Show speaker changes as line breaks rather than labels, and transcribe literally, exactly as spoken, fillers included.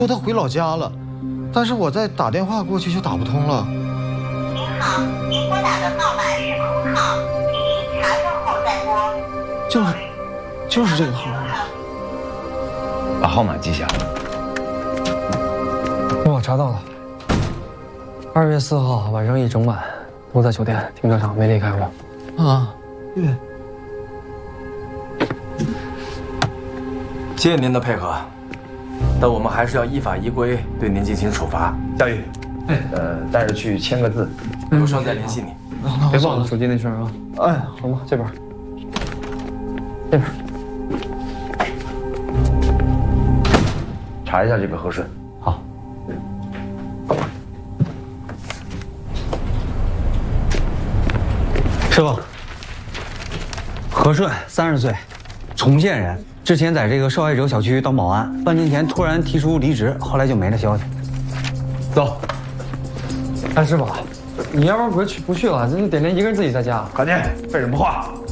说他回老家了，但是我再打电话过去就打不通了。
您好，您拨打的号码是空号，请查证后再拨。
就是，就是这个号码。
把号码记下。
我查到了。二月四号晚上一整晚，都在酒店停车场没离开过。
啊，对。
谢谢您的配合，但我们还是要依法依规对您进行处罚。夏雨，哎，呃，带着去签个字，有事再联系你。
别忘了手机那事儿啊。哎，好吧，这边，这边。
查一下这个和顺。
好。
师傅，和顺，三十岁，重县人。之前在这个受害者小区当保安，半年前突然提出离职，后来就没了消息。
走。哎，师傅，你要不然不去不去了？这点点一个人自己在家。
赶紧，废什么话？